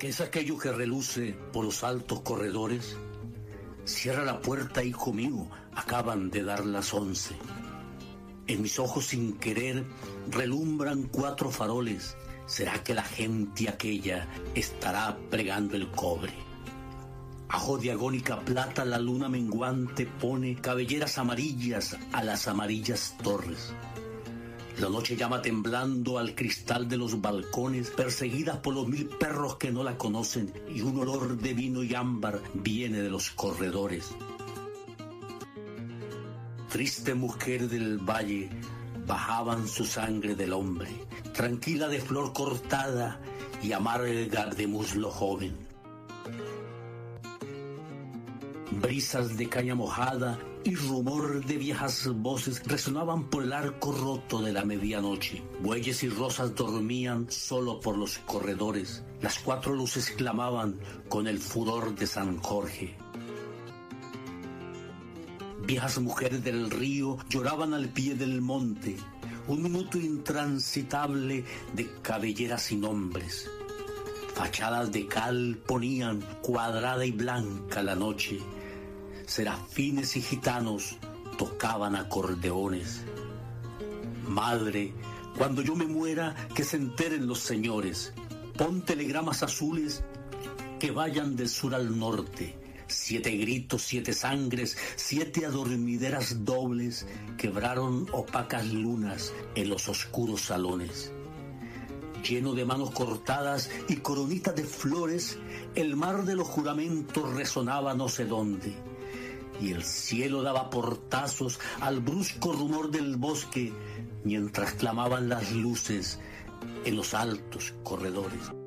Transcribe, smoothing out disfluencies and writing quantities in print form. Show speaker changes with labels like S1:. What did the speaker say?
S1: ¿Qué es aquello que reluce por los altos corredores? Cierra la puerta, hijo mío, acaban de dar las 11. En mis ojos sin querer relumbran 4 faroles. ¿Será que la gente aquella estará pregando el cobre? Ajo de agónica plata la luna menguante pone cabelleras amarillas a las amarillas torres. La noche llama temblando al cristal de los balcones, perseguida por los 1000 perros que no la conocen, y un olor de vino y ámbar viene de los corredores. Triste mujer del valle, bajaban su sangre del hombre, tranquila de flor cortada y amarga de muslo joven. Brisas de caña mojada y rumor de viejas voces resonaban por el arco roto de la medianoche. Bueyes y rosas dormían solo por los corredores. Las 4 luces clamaban con el furor de San Jorge. Viejas mujeres del río lloraban al pie del monte. Un minuto intransitable de cabelleras sin nombres. Fachadas de cal ponían cuadrada y blanca la noche. Serafines y gitanos tocaban acordeones. Madre, cuando yo me muera, que se enteren los señores. Pon telegramas azules que vayan del sur al norte. 7 gritos, 7 sangres, 7 adormideras dobles quebraron opacas lunas en los oscuros salones. Lleno de manos cortadas y coronitas de flores, el mar de los juramentos resonaba no sé dónde, y el cielo daba portazos al brusco rumor del bosque mientras clamaban las luces en los altos corredores.